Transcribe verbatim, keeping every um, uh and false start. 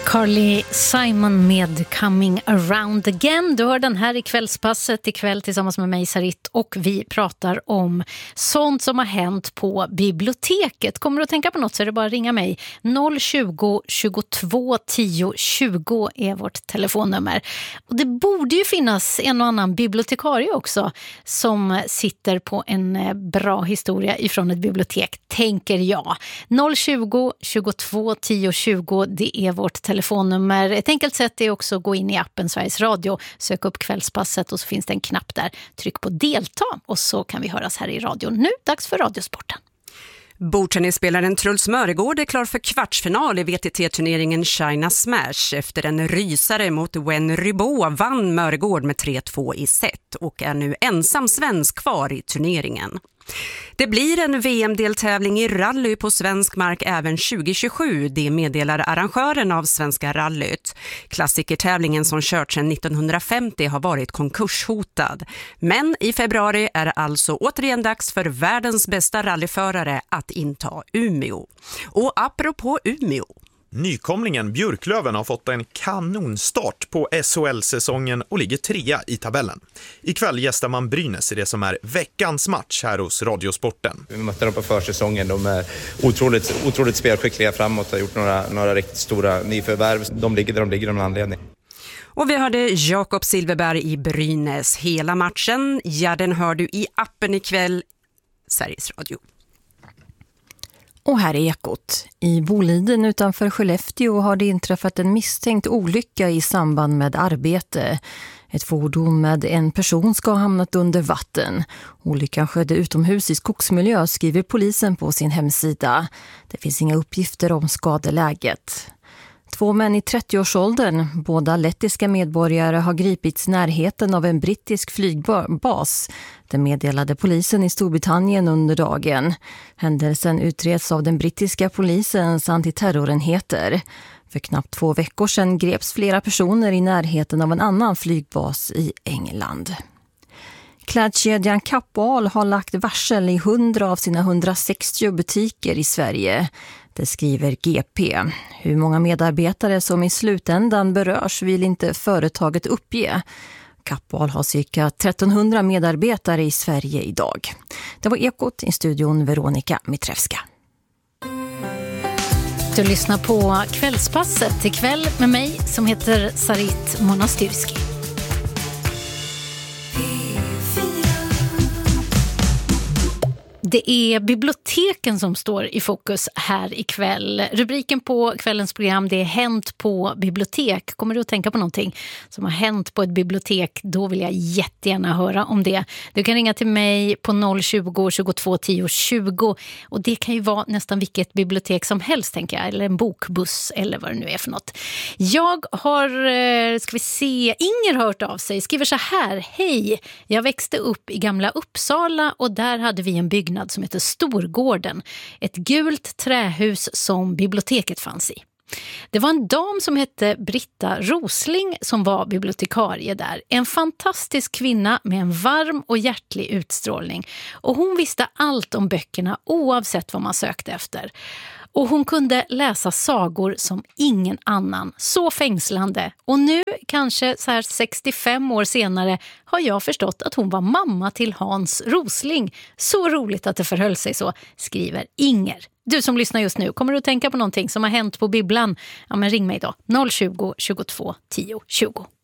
Carly Simon med Coming Around Again. Du hör den här i kvällspasset ikväll tillsammans med mig, Sarit, och vi pratar om sånt som har hänt på biblioteket. Kommer du att tänka på något så är det bara att ringa mig. noll tjugo, tjugotvå, tio, tjugo är vårt telefonnummer. Och det borde ju finnas en och annan bibliotekarie också som sitter på en bra historia ifrån ett bibliotek, tänker jag. noll tjugo, tjugotvå, tio, tjugo, det är vårt telefonnummer. Telefonnummer. Ett enkelt sätt är också att gå in i appen Sveriges Radio, sök upp kvällspasset och så finns det en knapp där. Tryck på delta och så kan vi höras här i radio. Nu dags för Radiosporten. Bordtennisspelaren Truls Mörgård är klar för kvartsfinal i V T T-turneringen China Smash. Efter en rysare mot Wen Rybå vann Mörgård med tre två i set och är nu ensam svensk kvar i turneringen. Det blir en V M-deltävling i rally på svensk mark även tjugo tjugosju, det meddelar arrangören av Svenska rallyt. Klassikertävlingen som kört sedan nittonhundrafemtio har varit konkurshotad. Men i februari är det alltså återigen dags för världens bästa rallyförare att inta Umeå. Och apropå Umeå. Nykomlingen Björklöven har fått en kanonstart på S H L-säsongen och ligger trea i tabellen. Ikväll gästar man Brynäs i det som är veckans match här hos Radiosporten. Vi mötte dem på försäsongen. De är otroligt, otroligt spelskickliga framåt och har gjort några, några riktigt stora nyförvärv. De ligger där de ligger av en anledning. Och vi hörde Jakob Silverberg i Brynäs hela matchen. Ja, den hör du i appen ikväll, Sveriges Radio. Och här är Ekot. I Boliden utanför Skellefteå har det inträffat en misstänkt olycka i samband med arbete. Ett fordon med en person ska ha hamnat under vatten. Olyckan skedde utomhus i skogsmiljö, skriver polisen på sin hemsida. Det finns inga uppgifter om skadeläget. Två män i trettioårsåldern, båda lettiska medborgare, har gripits i närheten av en brittisk flygbas. Det meddelade polisen i Storbritannien under dagen. Händelsen utreds av den brittiska polisens antiterrorenheter. För knappt två veckor sedan greps flera personer i närheten av en annan flygbas i England. Klädkedjan Kappahl har lagt varsel i hundra av sina hundrasextio butiker i Sverige. Det skriver G P. Hur många medarbetare som i slutändan berörs vill inte företaget uppge. Kappahl har cirka trettonhundra medarbetare i Sverige idag. Det var Ekot, i studion Veronica Mitrevska. Du lyssnar på Kvällspasset ikväll med mig som heter Sarit Monastyrski. Det är biblioteken som står i fokus här ikväll. Rubriken på kvällens program, det är Hänt på bibliotek. Kommer du att tänka på någonting som har hänt på ett bibliotek? Då vill jag jättegärna höra om det. Du kan ringa till mig på noll tjugo, tjugotvå, tio, tjugo. Och det kan ju vara nästan vilket bibliotek som helst, tänker jag. Eller en bokbuss eller vad det nu är för något. Jag har, ska vi se, Inger har hört av sig. Skriver så här: hej, jag växte upp i Gamla Uppsala och där hade vi en byggnad som heter Storgården. Ett gult trähus som biblioteket fanns i. Det var en dam som hette Britta Rosling som var bibliotekarie där. En fantastisk kvinna med en varm och hjärtlig utstrålning. Och hon visste allt om böckerna oavsett vad man sökte efter. Och hon kunde läsa sagor som ingen annan. Så fängslande. Och nu, kanske så här sextiofem år senare, har jag förstått att hon var mamma till Hans Rosling. Så roligt att det förhöll sig så, skriver Inger. Du som lyssnar just nu, kommer du att tänka på någonting som har hänt på bibblan? Ja, men ring mig då. noll tjugo, tjugotvå, tio, tjugo.